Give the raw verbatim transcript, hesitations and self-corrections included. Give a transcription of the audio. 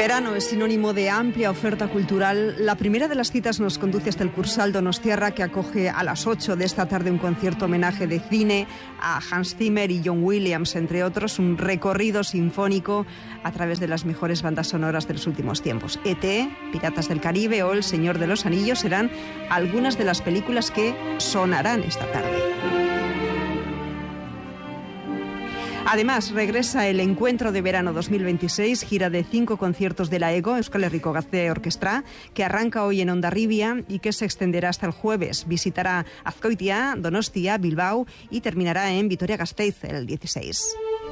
Verano es sinónimo de amplia oferta cultural. La primera de las citas nos conduce hasta el Kursaal Donostiarra, que acoge a las ocho de esta tarde un concierto homenaje de cine a Hans Zimmer y John Williams, entre otros, un recorrido sinfónico a través de las mejores bandas sonoras de los últimos tiempos. E T, Piratas del Caribe o El Señor de los Anillos serán algunas de las películas que sonarán esta tarde. Además, regresa el Encuentro de Verano dos mil veintiséis, gira de cinco conciertos de la EGO, Euskal Herriko Gazte Orkestra, que arranca hoy en Hondarribia y que se extenderá hasta el jueves. Visitará Azkoitia, Donostia, Bilbao y terminará en Vitoria-Gasteiz el dieciséis.